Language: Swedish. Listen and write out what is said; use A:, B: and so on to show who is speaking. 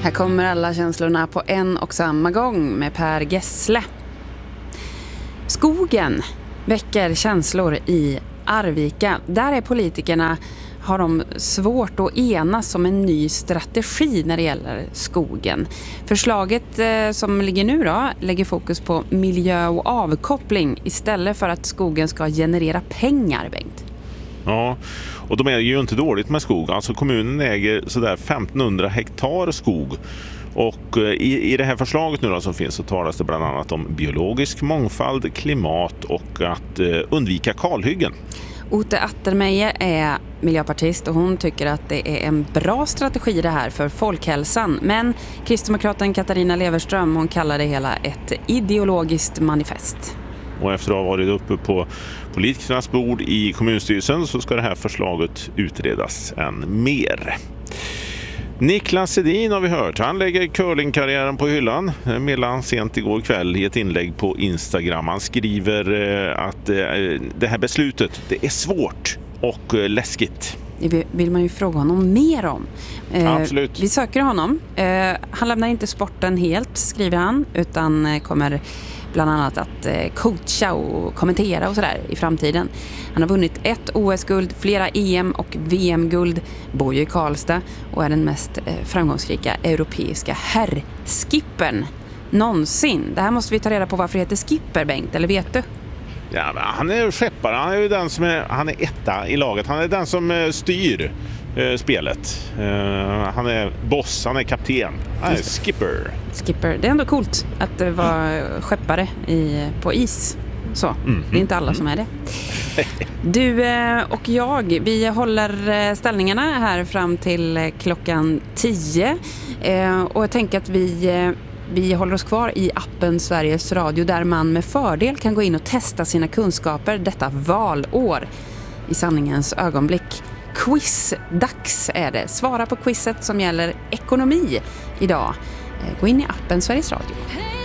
A: Här kommer alla känslorna på en och samma gång med Per Gessle. Skogen väcker känslor i Arvika. Där är politikerna, har de svårt att enas om en ny strategi när det gäller skogen. Förslaget som ligger nu då lägger fokus på miljö och avkoppling istället för att skogen ska generera pengar, Bengt.
B: Ja, och de är ju inte dåligt med skog. Alltså kommunen äger sådär 1500 hektar skog. Och i det här förslaget nu då som finns så talas det bland annat om biologisk mångfald, klimat och att undvika kalhyggen.
A: Ote Attermeier är miljöpartist och hon tycker att det är en bra strategi det här för folkhälsan. Men kristdemokraten Katarina Leverström, hon kallar det hela ett ideologiskt manifest.
B: Och efter att ha varit uppe på politikernas bord i kommunstyrelsen så ska det här förslaget utredas än mer. Niklas Sedin har vi hört. Han lägger curlingkarriären på hyllan. Mellan sent igår kväll i ett inlägg på Instagram. Han skriver att det här beslutet, det är svårt och läskigt.
A: Det vill man ju fråga honom mer om.
B: Absolut.
A: Vi söker honom. Han lämnar inte sporten helt, skriver han, utan kommer bland annat att coacha och kommentera och sådär i framtiden. Han har vunnit ett OS-guld, flera EM- och VM-guld, bor ju i Karlstad och är den mest framgångsrika europeiska herrskippern någonsin. Det här måste vi ta reda på varför det heter skipper, Bengt, eller vet du?
B: Ja, men han är skeppare, han är ju den som han är etta i laget, han är den som styr spelet. Han är boss, han är kapten, han är skipper.
A: Skipper, det är ändå coolt att vara skeppare på is. Så, det är inte alla som är det. Du och jag, vi håller ställningarna här fram till klockan 10. Och jag tänker att vi håller oss kvar i appen Sveriges Radio där man med fördel kan gå in och testa sina kunskaper detta valår i sanningens ögonblick. Quizdags är det. Svara på quizet som gäller ekonomi idag. Gå in i appen Sveriges Radio.